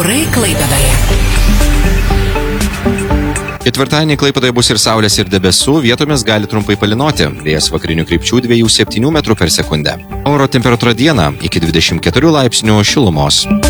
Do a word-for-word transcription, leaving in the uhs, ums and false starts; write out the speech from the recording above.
Orai Klaipėdoje. Ketvirtadienį Klaipėdoje bus ir saulės, ir debesų, vietomis gali trumpai palynoti. Vėjas vakarinių krypčių dviejų septynių metrų per sekundę. Oro temperatūra dieną iki dvidešimt keturių laipsnių šilumos.